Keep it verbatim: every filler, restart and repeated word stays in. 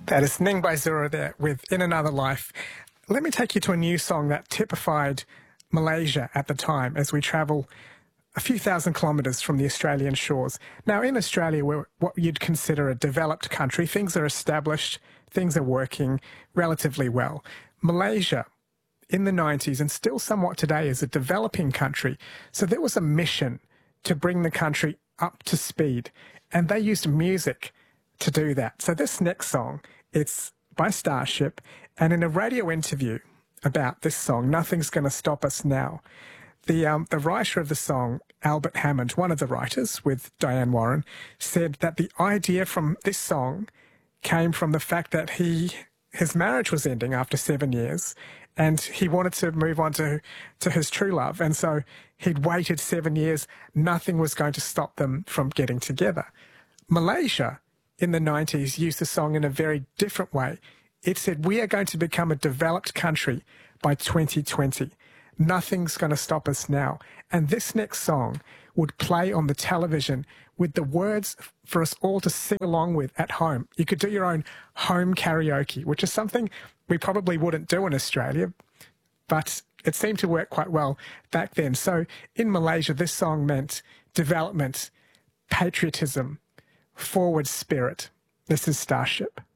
That is Ning by Zura there with In Another Life. Let me take you to a new song that typified Malaysia at the time as we travel a few thousand kilometres from the Australian shores. Now, in Australia, we're what you'd consider a developed country. Things are established, things are working relatively well. Malaysia, in the nineties and still somewhat today, is a developing country. So there was a mission to bring the country up to speed, and they used music to do that. So this next song, it's by Starship, and in a radio interview about this song, Nothing's Gonna Stop Us Now, the um, the writer of the song, Albert Hammond, one of the writers with Diane Warren, said that the idea from this song came from the fact that he his marriage was ending after seven years and he wanted to move on to, to his true love. And so he'd waited seven years. Nothing was going to stop them from getting together. Malaysia in the nineties used the song in a very different way. It said, we are going to become a developed country by twenty twenty. Nothing's going to stop us now. And this next song would play on the television with the words for us all to sing along with at home. You could do your own home karaoke, which is something we probably wouldn't do in Australia, but it seemed to work quite well back then. So in Malaysia, this song meant development, patriotism, forward spirit. This is Starship.